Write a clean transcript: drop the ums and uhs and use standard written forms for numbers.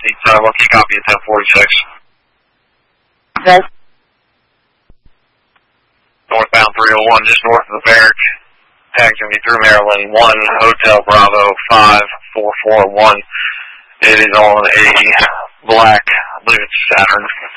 Lucky copy at 1046. Okay. Northbound 301, just north of the barrack. Taxiing me through Maryland, 1 Hotel Bravo 5441. It is on a black, I believe it's Saturn.